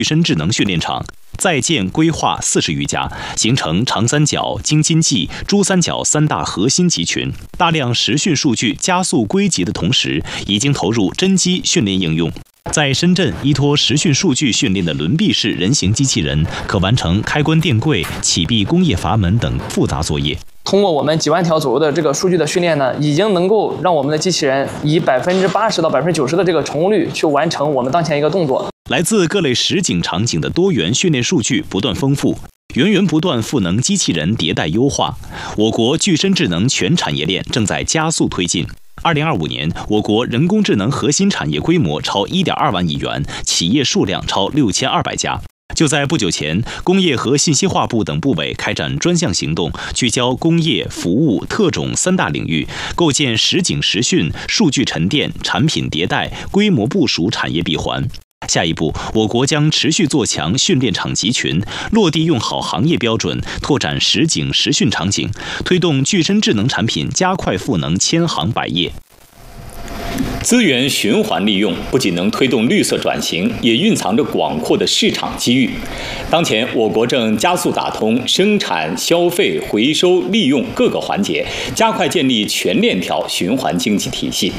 具身智能训练场在建规划40余家，形成长三角、京津冀、珠三角3大核心集群。大量实训数据加速归集的同时，已经投入真机训练应用。在深圳，依托实训数据训练的轮臂式人形机器人，可完成开关电柜、启闭工业阀门等复杂作业。 通过我们几万条左右的这个数据的训练呢，已经能够让我们的机器人以80%到90%的这个成功率去完成我们当前一个动作。 来自各类实景场景的多元训练数据不断丰富，源源不断赋能机器人迭代优化。我国具身智能全产业链正在加速推进。2025年，我国人工智能核心产业规模超1.2万亿元，企业数量超6200家。就在不久前，工业和信息化部等部委开展专项行动，聚焦工业、服务、特种3大领域，构建实景实训、数据沉淀、产品迭代、规模部署产业闭环。下一步，我国将持续做强训练场集群，落地用好行业标准，拓展实景实训场景，推动具身智能产品加快赋能千行百业。 资源循环利用不仅能推动绿色转型，也蕴藏着广阔的市场机遇。当前，我国正加速打通生产、消费、回收、利用各个环节，加快建立全链条循环经济体系。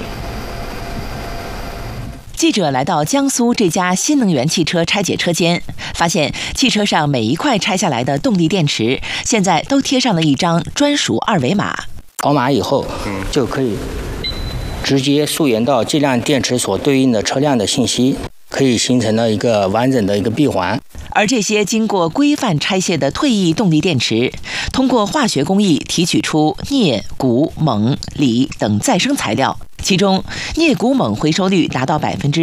记者来到江苏这家新能源汽车拆解车间，发现汽车上每一块拆下来的动力电池，现在都贴上了一张专属2维码。 扫码以后，就可以直接溯源到这辆电池所对应的车辆的信息，可以形成了一个完整的一个闭环。 而这些经过规范拆卸的退役动力电池，通过化学工艺提取出镍、钴、锰、锂等再生材料，其中镍钴锰回收率达到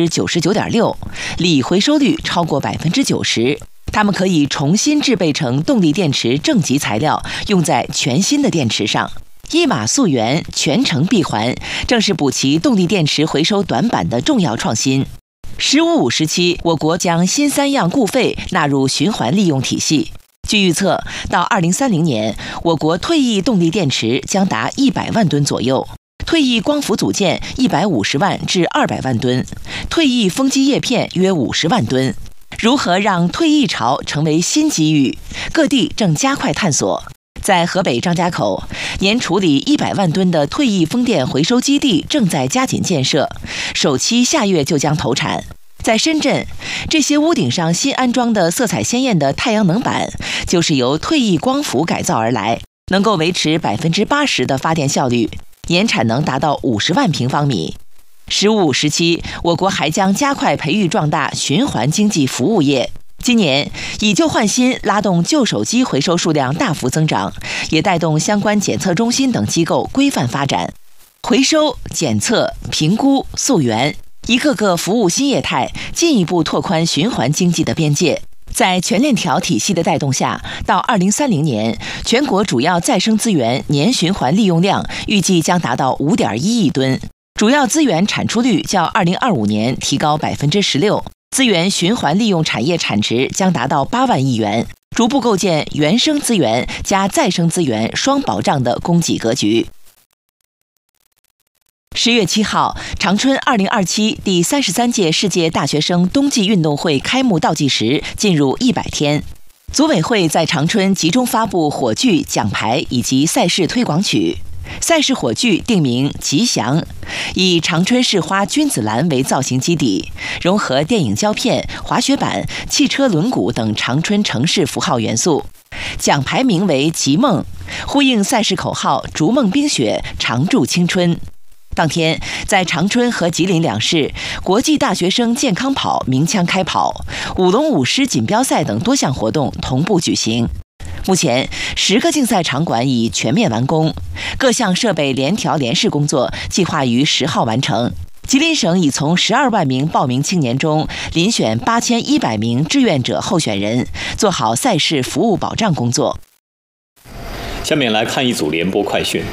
99.6%，锂回收率超过90%。它们可以重新制备成动力电池正极材料，用在全新的电池上。一码溯源，全程闭环，正是补齐动力电池回收短板的重要创新。“15+5”时期，我国将新3样固废纳入循环利用体系。据预测，到2030年，我国退役动力电池将达100万吨左右，退役光伏组件150万至200万吨，退役风机叶片约50万吨。如何让退役潮成为新机遇？各地正加快探索。在河北张家口，年处理100万吨的退役风电回收基地正在加紧建设，首期下月就将投产。在深圳，这些屋顶上新安装的色彩鲜艳的太阳能板，就是由退役光伏改造而来，能够维持80%的发电效率，年产能达到50万平方米。“15+5”时期，我国还将加快培育壮大循环经济服务业。今年以旧换新拉动旧手机回收数量大幅增长，也带动相关检测中心等机构规范发展。回收、检测、评估、溯源，一个个服务新业态，进一步拓宽循环经济的边界。在全链条体系的带动下，到2030年，全国主要再生资源年循环利用量预计将达到5.1亿吨，主要资源产出率较2025年提高16%。资源循环利用产业产值将达到8万亿元，逐步构建原生资源加再生资源双保障的供给格局。10月7号，长春2027第33届世界大学生冬季运动会开幕倒计时进入100天。组委会在长春集中发布火炬、奖牌以及赛事推广曲。赛事火炬定名“吉祥”，以长春市花君子兰为造型基底，融合电影胶片、滑雪板、汽车轮毂等长春城市符号元素。奖牌名为“吉梦”，呼应赛事口号“逐梦冰雪，常驻青春”。当天，在长春和吉林两市，国际大学生健康跑鸣枪开跑，舞龙舞狮锦标赛等多项活动同步举行。目前10个竞赛场馆已全面完工，各项设备联调联试工作计划于10号完成。吉林省已从12万名报名青年中遴选8100名志愿者候选人，做好赛事服务保障工作。 下面来看一组联播快讯。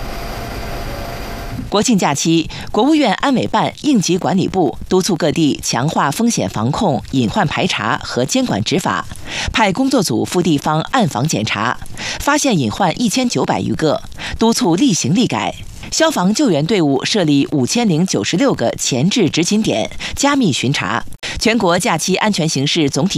国庆假期，国务院安委办应急管理部督促各地强化风险防控、隐患排查和监管执法，派工作组赴地方暗访检查，发现隐患1900余个，督促立行立改。消防救援队伍设立5096个前置执勤点，加密巡查， 全国假期安全形势总体